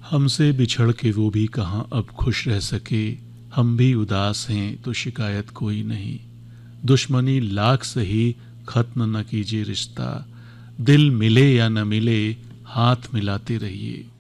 हमसे बिछड़ के वो भी कहाँ अब खुश रह सके, हम भी उदास हैं तो शिकायत कोई नहीं। दुश्मनी लाख सही खत्म न कीजिए रिश्ता, दिल मिले या न मिले हाथ मिलाते रहिए।